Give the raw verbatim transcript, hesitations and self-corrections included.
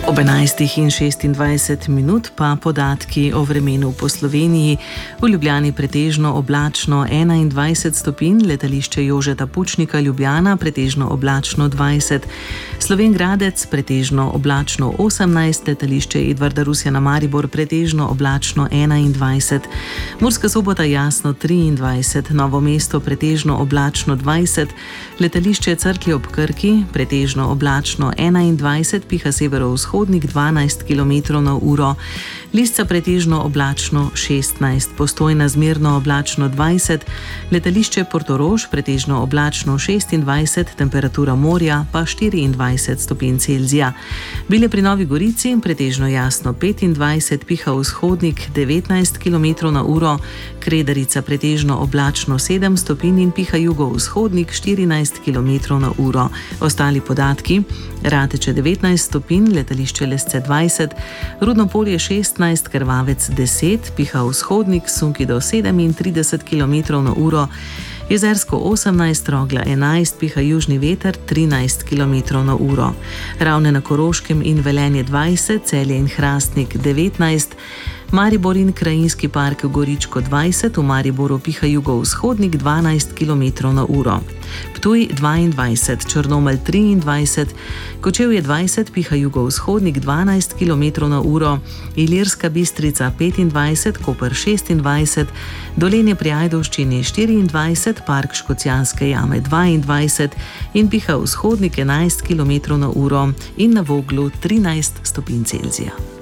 Ob enajstih in šestindvajset minut pa podatki o vremenu po Sloveniji. V Ljubljani pretežno oblačno enaindvajset stopinj, letališče Jožeta Pučnika Ljubljana pretežno oblačno dvajset, Slovenj Gradec pretežno oblačno osemnajst, letališče Edvarda Rusjana Maribor pretežno oblačno enaindvajset, Murska Sobota jasno triindvajset, Novo mesto pretežno oblačno dvajset, letališče Cerklje ob Krki pretežno oblačno enaindvajset, piha severovzhodnik dvanajst kilometrov na uro, Lisca pretežno oblačno šestnajst, Postojna zmerno oblačno dvajset, letališče Portorož pretežno oblačno šestindvajset, temperatura morja pa štiriindvajset stopinj Celzija. Bile pri Novi Gorici pretežno jasno petindvajset, piha vzhodnik devetnajst kilometrov na uro, Kredarica pretežno oblačno sedem stopinj in piha jugovzhodnik štirinajst kilometrov na uro. Ostali podatki: Rateče devetnajst stopinj, letališče Lesce dvajset, Rudno Polje šestnajst, Krvavec deset, piha vzhodnik, sunki do sedemintrideset kilometrov na uro, Jezersko osemnajst, Rogla enajst, piha južni veter trinajst kilometrov na uro. Ravne na Koroškem in Velenje dvajset, Celje in Hrastnik devetnajst, Maribor in Krajinski park Goričko dvajset, v Mariboru piha jugovzhodnik dvanajst kilometrov na uro. Ptuj dvaindvajset, Črnomelj triindvajset, Kočevje dvajset, piha jugovzhodnik dvanajst kilometrov na uro, Ilirska Bistrica petindvajset, Koper šestindvajset, Dolenje pri Ajdovščini štiriindvajset, Park Škocjanske jame dvaindvajset in piha vzhodnik enajst kilometrov na uro in na Voglu trinajst stopinj Celzija.